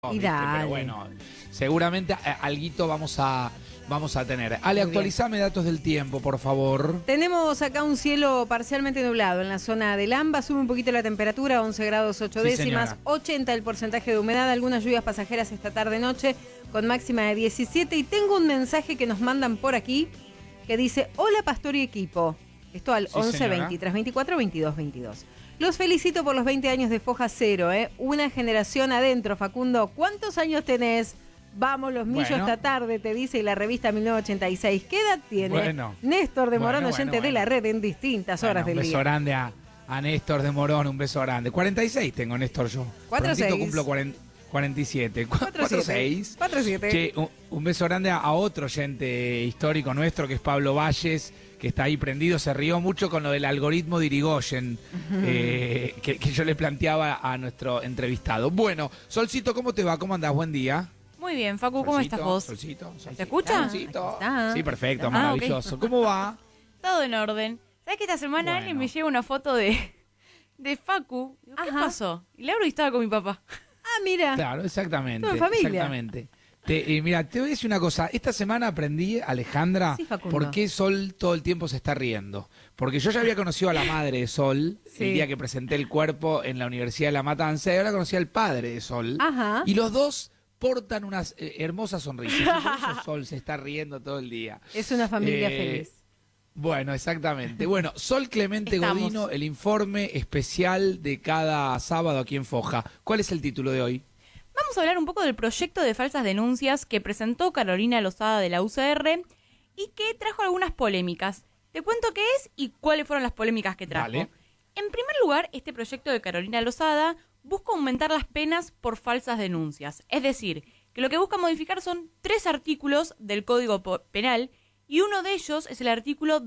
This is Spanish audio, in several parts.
Y dale. Pero bueno, seguramente alguito vamos a tener. Ale, actualizame datos del tiempo, por favor. Tenemos acá un cielo parcialmente nublado en la zona del AMBA, sube un poquito la temperatura, 11 grados 8 décimas, señora. 80 el porcentaje de humedad, algunas lluvias pasajeras esta tarde-noche con máxima de 17. Y tengo un mensaje que nos mandan por aquí que dice: hola Pastor y equipo. Esto al 11 señora. 23 24 22 22. Los felicito por los 20 años de Foja Cero, ¿eh? Una generación adentro, Facundo. ¿Cuántos años tenés? Vamos los millos esta tarde, te dice, y la revista 1986. ¿Qué edad tiene? Bueno. Néstor de Morón, Bueno, oyente de la red en distintas horas del Un beso día. grande a Néstor de Morón, un beso grande. 46 tengo, Néstor, yo. 46. Prontito cumplo 47. 47. 47. Che, un beso grande a otro oyente histórico nuestro, que es Pablo Valles, que está ahí prendido, se rió mucho con lo del algoritmo de Irigoyen, que yo le planteaba a nuestro entrevistado. Bueno, Solcito, ¿cómo te va? ¿Cómo andás? Buen día. Muy bien, Facu, ¿cómo estás vos? Solcito. ¿Se escucha? Solcito. Está. Sí, perfecto, maravilloso. Ok. ¿Cómo va? Todo en orden. ¿Sabes que esta semana Bueno. alguien me lleva una foto de Facu? Digo, ¿qué Ajá. pasó? Y la abro y estaba con mi papá. Ah, mira. Claro, exactamente. Todo en familia. Exactamente. Mira, te voy a decir una cosa. Esta semana aprendí, Alejandra, Sí, Facundo. por qué Sol todo el tiempo se está riendo. Porque yo ya había conocido a la madre de Sol Sí. el día que presenté el cuerpo en la Universidad de La Matanza, y ahora conocí al padre de Sol. Ajá. Y los dos portan unas hermosas sonrisas. Y por eso Sol se está riendo todo el día. Es una familia Eh, feliz. Bueno, exactamente. Bueno, Sol Clemente Estamos. Godino, el informe especial de cada sábado aquí en Foja. ¿Cuál es el título de hoy? Vamos a hablar un poco del proyecto de falsas denuncias que presentó Carolina Lozada de la UCR y que trajo algunas polémicas. Te cuento qué es y cuáles fueron las polémicas que trajo. Vale. En primer lugar, este proyecto de Carolina Lozada busca aumentar las penas por falsas denuncias. Es decir, que lo que busca modificar son 3 artículos del Código Penal y uno de ellos es el artículo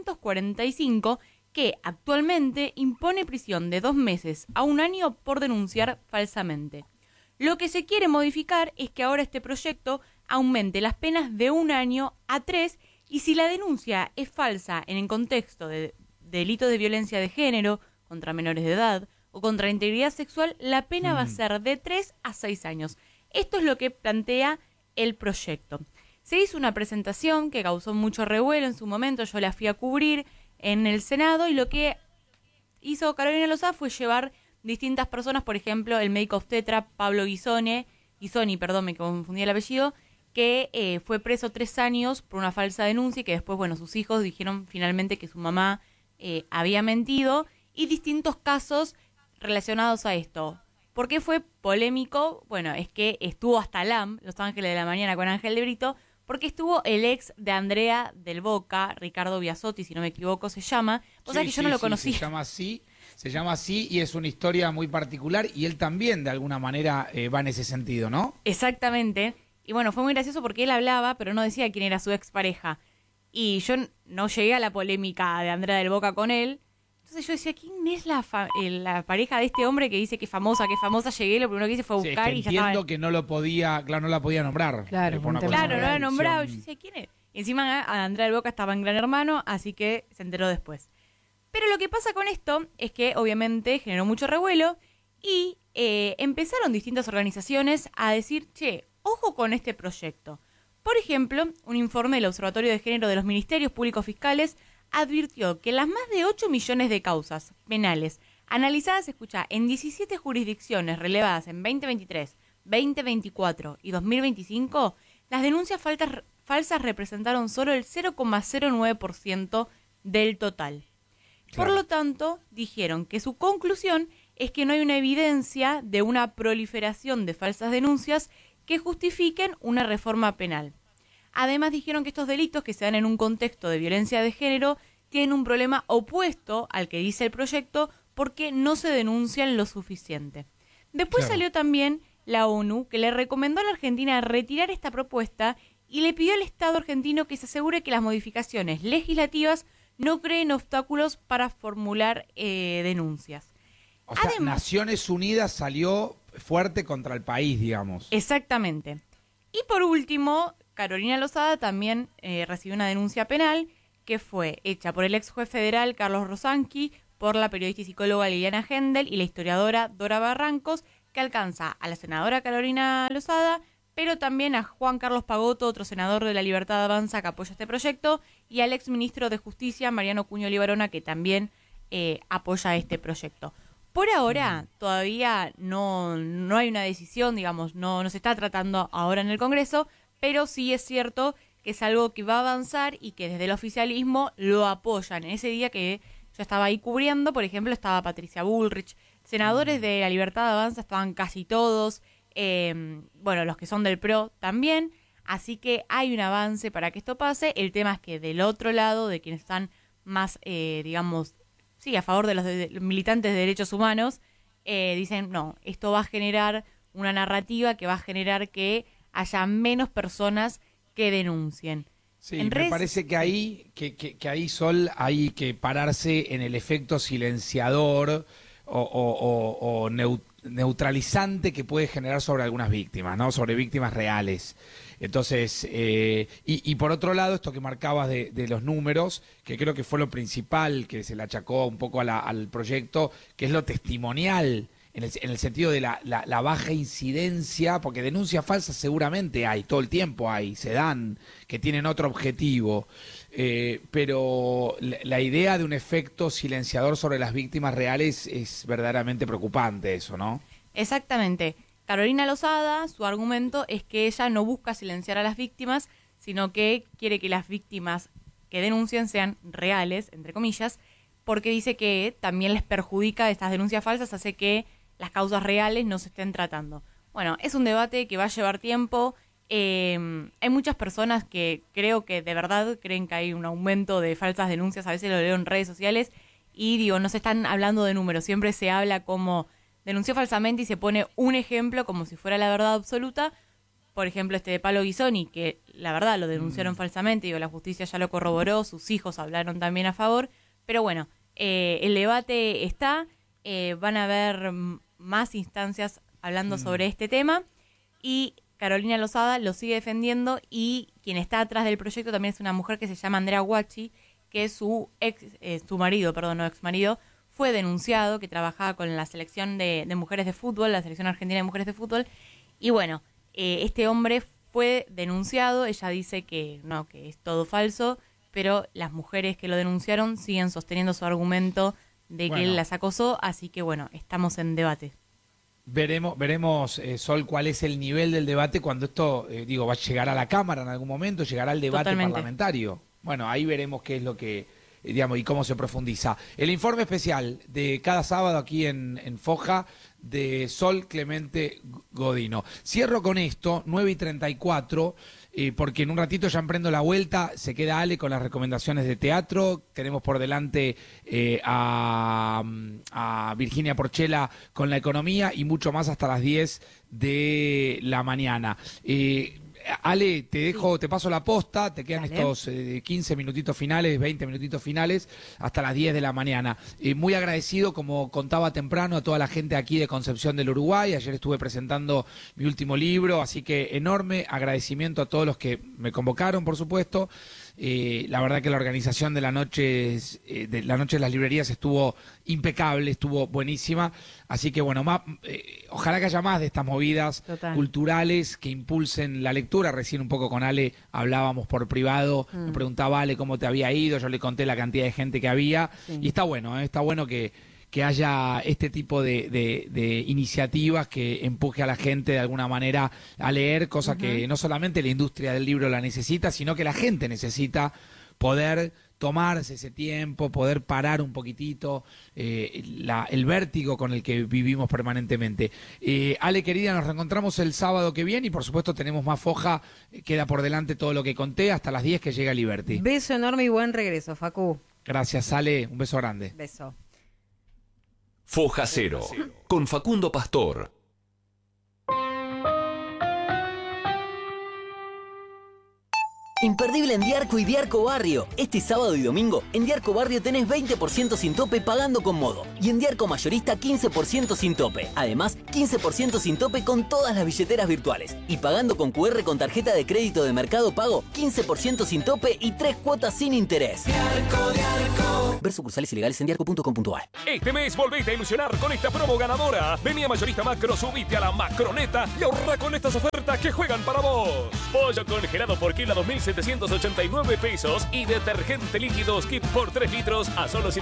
245 que actualmente impone prisión de 2 meses a 1 año por denunciar falsamente. Lo que se quiere modificar es que ahora este proyecto aumente las penas de 1 año a 3 y si la denuncia es falsa en el contexto de delito de violencia de género contra menores de edad o contra la integridad sexual, la pena va a ser de 3 a 6 años. Esto es lo que plantea el proyecto. Se hizo una presentación que causó mucho revuelo en su momento, yo la fui a cubrir en el Senado y lo que hizo Carolina Lozada fue llevar distintas personas, por ejemplo, el médico obstetra Pablo Guisoni, me confundí el apellido, que fue preso 3 años por una falsa denuncia y que después, bueno, sus hijos dijeron finalmente que su mamá había mentido y distintos casos relacionados a esto. ¿Por qué fue polémico? Bueno, es que estuvo hasta LAM, Los Ángeles de la Mañana con Ángel de Brito, porque estuvo el ex de Andrea del Boca, Ricardo Biasotti, si no me equivoco se llama. Vos sabés que yo no lo conocí. Se llama así y es una historia muy particular y él también de alguna manera va en ese sentido, ¿no? Exactamente. Y bueno, fue muy gracioso porque él hablaba, pero no decía quién era su expareja. Y yo no llegué a la polémica de Andrea del Boca con él. Entonces yo decía, ¿quién es la pareja de este hombre que dice que es famosa, que es famosa? Llegué, lo primero que hice fue Sí, es buscar que y ya estaba. entiendo que no lo podía, claro, no la podía nombrar. Claro, por una un tema cuestión Claro, de no la adicción. nombraba. Yo decía, ¿quién es? Y encima a Andrea del Boca estaba en Gran Hermano, así que se enteró después. Pero lo que pasa con esto es que obviamente generó mucho revuelo y empezaron distintas organizaciones a decir, che, ojo con este proyecto. Por ejemplo, un informe del Observatorio de Género de los Ministerios Públicos Fiscales advirtió que las más de 8 millones de causas penales analizadas, en 17 jurisdicciones relevadas en 2023, 2024 y 2025, las denuncias falsas representaron solo el 0,09% del total. Por Claro. lo tanto, dijeron que su conclusión es que no hay una evidencia de una proliferación de falsas denuncias que justifiquen una reforma penal. Además, dijeron que estos delitos que se dan en un contexto de violencia de género tienen un problema opuesto al que dice el proyecto porque no se denuncian lo suficiente. Después Claro. salió también la ONU que le recomendó a la Argentina retirar esta propuesta y le pidió al Estado argentino que se asegure que las modificaciones legislativas no creen obstáculos para formular denuncias. O sea, Además- Naciones Unidas salió fuerte contra el país, digamos. Exactamente. Y por último, Carolina Lozada también recibió una denuncia penal que fue hecha por el ex juez federal Carlos Rosanqui, por la periodista y psicóloga Liliana Hendel y la historiadora Dora Barrancos, que alcanza a la senadora Carolina Lozada, pero también a Juan Carlos Pagotto, otro senador de La Libertad Avanza que apoya este proyecto, y al exministro de Justicia, Mariano Cuño Libarona, que también apoya este proyecto. Por ahora, todavía no hay una decisión, digamos, no se está tratando ahora en el Congreso, pero sí es cierto que es algo que va a avanzar y que desde el oficialismo lo apoyan. En ese día que yo estaba ahí cubriendo, por ejemplo, estaba Patricia Bullrich, senadores de La Libertad Avanza estaban casi todos, los que son del PRO también, así que hay un avance para que esto pase. El tema es que del otro lado, de quienes están más, a favor de los militantes de derechos humanos, dicen, no, esto va a generar una narrativa que va a generar que haya menos personas que denuncien. Sí, me parece que ahí, que ahí, Sol, hay que pararse en el efecto silenciador o neutralizante que puede generar sobre algunas víctimas, ¿no? Sobre víctimas reales. Entonces, y por otro lado, esto que marcabas de los números, que creo que fue lo principal que se le achacó un poco al proyecto, que es lo testimonial, en el sentido de la baja incidencia, porque denuncias falsas seguramente hay, todo el tiempo hay, se dan, que tienen otro objetivo, pero la idea de un efecto silenciador sobre las víctimas reales es verdaderamente preocupante eso, ¿no? Exactamente. Carolina Lozada, su argumento es que ella no busca silenciar a las víctimas, sino que quiere que las víctimas que denuncian sean reales, entre comillas, porque dice que también les perjudica estas denuncias falsas, hace que las causas reales no se estén tratando. Bueno, es un debate que va a llevar tiempo. Hay muchas personas que creo que de verdad creen que hay un aumento de falsas denuncias, a veces lo leo en redes sociales, y no se están hablando de números, siempre se habla como denunció falsamente y se pone un ejemplo como si fuera la verdad absoluta. Por ejemplo, este de Palo Guisoni, que la verdad lo denunciaron falsamente, la justicia ya lo corroboró, sus hijos hablaron también a favor, pero bueno, el debate está, van a haber más instancias hablando sobre este tema, y Carolina Lozada lo sigue defendiendo, y quien está atrás del proyecto también es una mujer que se llama Andrea Guacci, que su ex marido, fue denunciado, que trabajaba con la selección de mujeres de fútbol, la selección argentina de mujeres de fútbol, y bueno, este hombre fue denunciado. Ella dice que no, que es todo falso, pero las mujeres que lo denunciaron siguen sosteniendo su argumento de que él las acosó, así que bueno, estamos en debate. Veremos, Sol, cuál es el nivel del debate cuando esto, va a llegar a la Cámara en algún momento, llegará al debate parlamentario. Bueno, ahí veremos qué es lo que, y cómo se profundiza. El informe especial de cada sábado aquí en Foja, de Sol Clemente Godino. Cierro con esto, 9:34, porque en un ratito ya emprendo la vuelta, se queda Ale con las recomendaciones de teatro, tenemos por delante a Virginia Porchela con la economía y mucho más hasta las 10 de la mañana. Ale, te paso la posta, te quedan estos 15 minutitos finales, 20 minutitos finales, hasta las 10 de la mañana. Muy agradecido, como contaba temprano, a toda la gente aquí de Concepción del Uruguay. Ayer estuve presentando mi último libro, así que enorme agradecimiento a todos los que me convocaron, por supuesto. La verdad que la organización de la noche de las librerías estuvo impecable, estuvo buenísima, así que bueno, ojalá que haya más de estas movidas culturales que impulsen la lectura. Recién un poco con Ale hablábamos por privado, me preguntaba Ale cómo te había ido, yo le conté la cantidad de gente que había, y está bueno que haya este tipo de iniciativas que empuje a la gente de alguna manera a leer, cosa que no solamente la industria del libro la necesita, sino que la gente necesita poder tomarse ese tiempo, poder parar un poquitito el vértigo con el que vivimos permanentemente. Ale, querida, nos reencontramos el sábado que viene y por supuesto tenemos más Foja, queda por delante todo lo que conté, hasta las 10 que llega Liberty. Beso enorme y buen regreso, Facu. Gracias, Ale, un beso grande. Beso. Foja Cero, con Facundo Pastor. Imperdible en Diarco y Diarco Barrio. Este sábado y domingo, en Diarco Barrio tenés 20% sin tope pagando con Modo. Y en Diarco Mayorista 15% sin tope. Además, 15% sin tope con todas las billeteras virtuales. Y pagando con QR con tarjeta de crédito de Mercado Pago, 15% sin tope y 3 cuotas sin interés. Diarco. Ver sucursales ilegales en diarco.com.ar. Este mes volvete a ilusionar con esta promo ganadora. Vení a Mayorista Macro, subite a la Macroneta y ahorra con estas ofertas que juegan para vos. Pollo congelado por kilo a 2.789 pesos y detergente líquido Skip por 3 litros a solo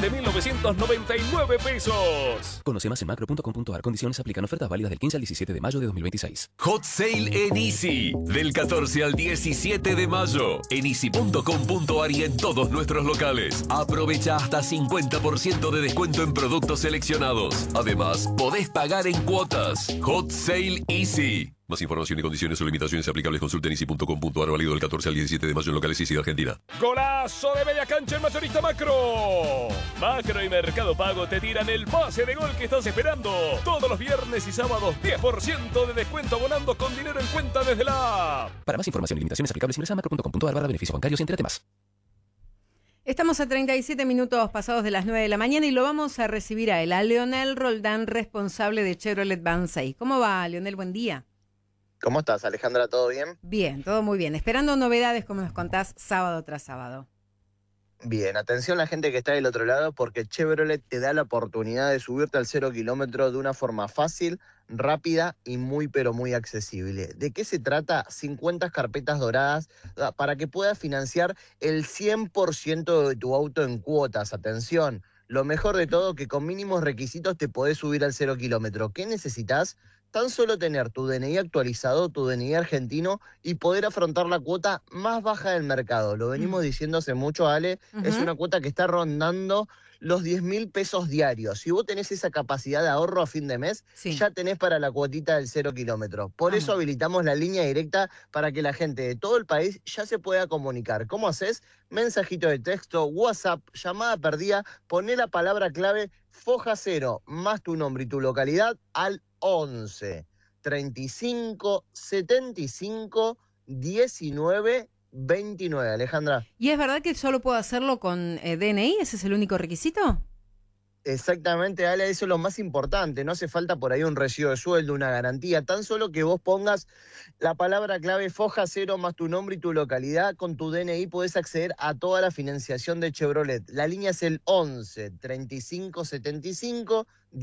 7.999 pesos. Conoce más en macro.com.ar. Condiciones aplican. Ofertas válidas del 15 al 17 de mayo de 2026. Hot Sale en Easy. Del 14 al 17 de mayo. En easy.com.ar y en todos nuestros locales. Aprovecha hasta 50% de descuento en productos seleccionados. Además, podés pagar en cuotas. Hot Sale Easy. Más información y condiciones o limitaciones aplicables consulta en easy.com.ar, válido del 14 al 17 de mayo en locales Easy de Argentina. ¡Golazo de media cancha en Mayorista Macro! Macro y Mercado Pago te tiran el pase de gol que estás esperando. Todos los viernes y sábados 10% de descuento abonando con dinero en cuenta desde la app. Para más información y limitaciones aplicables ingresa a macro.com.ar/beneficios bancarios y entérate más. Estamos a 37 minutos pasados de las 9 de la mañana y lo vamos a recibir a él, a Leonel Roldán, responsable de Chevrolet Van 6. ¿Cómo va, Leonel? Buen día. ¿Cómo estás, Alejandra? ¿Todo bien? Bien, todo muy bien. Esperando novedades, como nos contás, sábado tras sábado. Bien, atención la gente que está del otro lado, porque Chevrolet te da la oportunidad de subirte al 0 kilómetro de una forma fácil, rápida y muy pero muy accesible. ¿De qué se trata? 50 carpetas doradas para que puedas financiar el 100% de tu auto en cuotas. Atención, lo mejor de todo, que con mínimos requisitos te podés subir al 0 kilómetro. ¿Qué necesitas? Tan solo tener tu DNI actualizado, tu DNI argentino y poder afrontar la cuota más baja del mercado. Lo venimos diciendo hace mucho, Ale, es una cuota que está rondando los 10.000 pesos diarios. Si vos tenés esa capacidad de ahorro a fin de mes, ya tenés para la cuotita del 0 kilómetro. Por eso habilitamos la línea directa para que la gente de todo el país ya se pueda comunicar. ¿Cómo haces? Mensajito de texto, WhatsApp, llamada perdida, poné la palabra clave Foja 0 más tu nombre y tu localidad al 11 35 75 19 29, Alejandra. ¿Y es verdad que solo puedo hacerlo con DNI? ¿Ese es el único requisito? Exactamente, Ale, eso es lo más importante. No hace falta por ahí un recibo de sueldo, una garantía. Tan solo que vos pongas la palabra clave Foja 0 más tu nombre y tu localidad. Con tu DNI podés acceder a toda la financiación de Chevrolet. La línea es el 11 35 75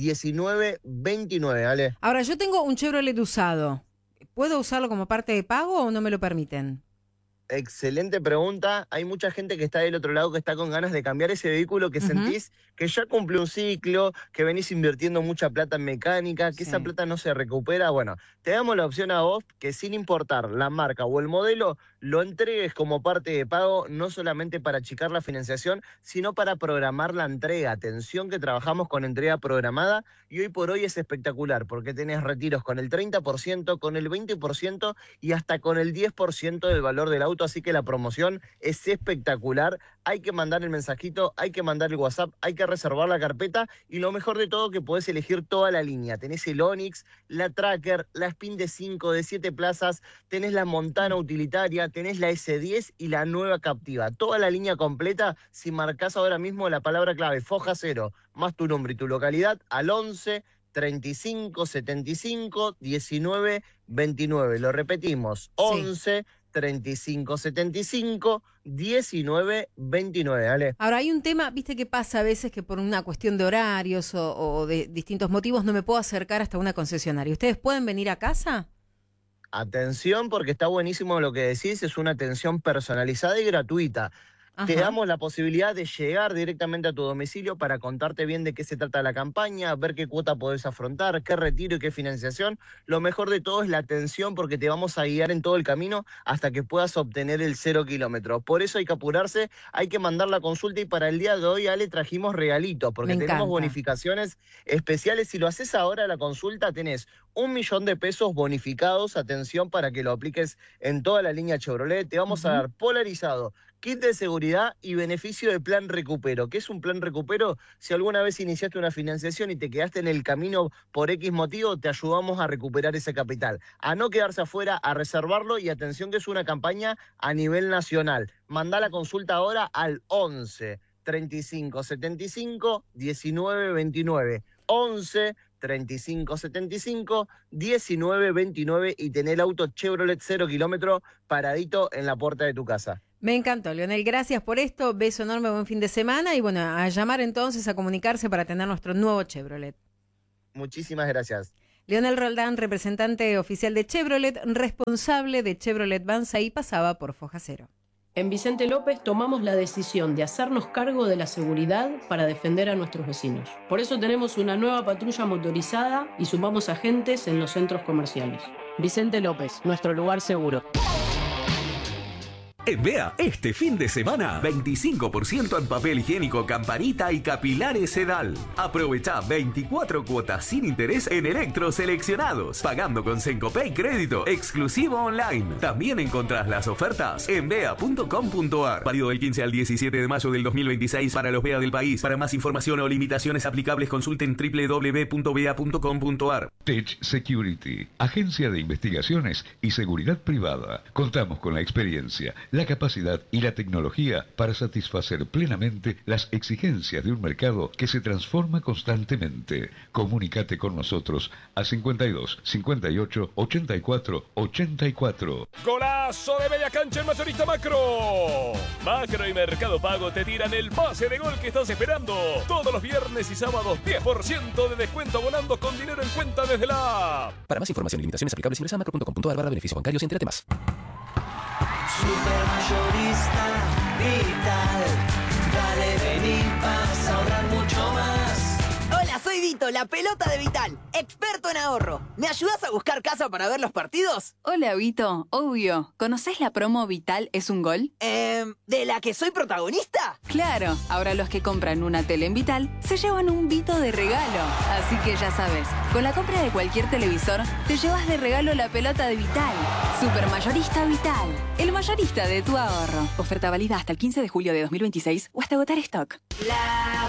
19 29, Ale. Ahora, yo tengo un Chevrolet usado. ¿Puedo usarlo como parte de pago o no me lo permiten? Excelente pregunta. Hay mucha gente que está del otro lado que está con ganas de cambiar ese vehículo que sentís que ya cumple un ciclo, que venís invirtiendo mucha plata en mecánica, que esa plata no se recupera. Bueno, te damos la opción a vos que sin importar la marca o el modelo, lo entregues como parte de pago, no solamente para achicar la financiación, sino para programar la entrega. Atención que trabajamos con entrega programada y hoy por hoy es espectacular porque tenés retiros con el 30%, con el 20% y hasta con el 10% del valor del auto. Así que la promoción es espectacular. Hay que mandar el mensajito, hay que mandar el WhatsApp, hay que reservar la carpeta y lo mejor de todo que podés elegir toda la línea. Tenés el Onix, la Tracker, la Spin de 5, de 7 plazas, tenés la Montana utilitaria, tenés la S10 y la nueva Captiva. Toda la línea completa, si marcás ahora mismo la palabra clave Foja 0 más tu nombre y tu localidad al 11 35 75 19 29. Lo repetimos, 11 35 75 19 29, ¿vale? Ahora, hay un tema, viste que pasa a veces que por una cuestión de horarios o de distintos motivos no me puedo acercar hasta una concesionaria. ¿Ustedes pueden venir a casa? Atención, porque está buenísimo lo que decís, es una atención personalizada y gratuita. Te damos la posibilidad de llegar directamente a tu domicilio para contarte bien de qué se trata la campaña, ver qué cuota podés afrontar, qué retiro y qué financiación. Lo mejor de todo es la atención porque te vamos a guiar en todo el camino hasta que puedas obtener el 0 kilómetro. Por eso hay que apurarse, hay que mandar la consulta y para el día de hoy, Ale, trajimos regalitos porque tenemos bonificaciones especiales. Si lo haces ahora la consulta, tenés 1 millón de pesos bonificados, atención, para que lo apliques en toda la línea Chevrolet. Te vamos a dar polarizado, kit de seguridad y beneficio de plan recupero. ¿Qué es un plan recupero? Si alguna vez iniciaste una financiación y te quedaste en el camino por X motivo, te ayudamos a recuperar ese capital, a no quedarse afuera, a reservarlo, y atención que es una campaña a nivel nacional. Mandá la consulta ahora al 11 35 75 19 29. 11 35 75 19 29 y tener el auto Chevrolet 0 kilómetro paradito en la puerta de tu casa. Me encantó, Leonel, gracias por esto, beso enorme, buen fin de semana y bueno, a llamar entonces, a comunicarse para tener nuestro nuevo Chevrolet. Muchísimas gracias. Leonel Roldán, representante oficial de Chevrolet, responsable de Chevrolet Banza y pasaba por Foja Cero. En Vicente López tomamos la decisión de hacernos cargo de la seguridad para defender a nuestros vecinos. Por eso tenemos una nueva patrulla motorizada y sumamos agentes en los centros comerciales. Vicente López, nuestro lugar seguro. En Bea, este fin de semana, 25% en papel higiénico Campanita y capilares Sedal. Aprovecha 24 cuotas sin interés en electros seleccionados, pagando con Sencopay crédito exclusivo online. También encontrás las ofertas en bea.com.ar. Válido del 15 al 17 de mayo del 2026 para los Bea del país. Para más información o limitaciones aplicables, consulten www.bea.com.ar. Tech Security, agencia de investigaciones y seguridad privada. Contamos con la experiencia, la capacidad y la tecnología para satisfacer plenamente las exigencias de un mercado que se transforma constantemente. Comunícate con nosotros al 52 58 84 84. ¡Golazo de media cancha en Mayorista Macro! Macro y Mercado Pago te tiran el pase de gol que estás esperando. Todos los viernes y sábados 10% de descuento abonando con dinero en cuenta desde la app. Para más información y limitaciones aplicables ingresa a macro.com.ar/beneficios bancarios y entérate más. Supermayorista Vital, dale, vení, vas a ahorrar mucho más. Hola, soy Vito, la pelota de Vital, experto en ahorro. ¿Me ayudás a buscar casa para ver los partidos? Hola, Vito, obvio. ¿Conocés la promo Vital es un gol? ¿De la que soy protagonista? Claro, ahora los que compran una tele en Vital se llevan un Vito de regalo. Así que ya sabes, con la compra de cualquier televisor, te llevas de regalo la pelota de Vital. Supermayorista Vital, el mayorista de tu ahorro. Oferta válida hasta el 15 de julio de 2026 o hasta agotar stock.